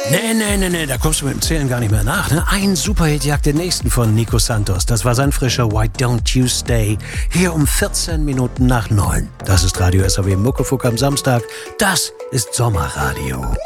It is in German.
Nee, da kommst du mit dem Zählen gar nicht mehr nach. Ne? Ein Superhit jagt den nächsten von Nico Santos. Das war sein frischer Why Don't You Stay? Hier um 14 Minuten nach 9. Das ist Radio SAW Muckefuck am Samstag. Das ist Sommerradio.